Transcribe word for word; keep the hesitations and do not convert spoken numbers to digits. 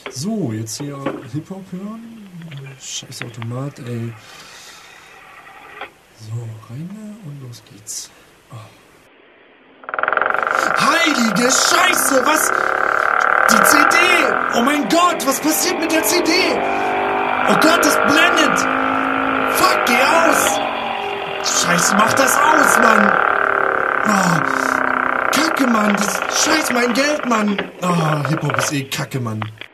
So, jetzt hier Hip-Hop hören. Scheiß Automat, ey. So, rein und los geht's. Oh. Heilige Scheiße, was? Die C D! Oh mein Gott, was passiert mit der C D? Oh Gott, das blendet! Fuck, geh aus! Scheiße, mach das aus, Mann! Oh, Kacke, Mann! Das Scheiß mein Geld, Mann! Oh, Hip-Hop ist eh Kacke, Mann.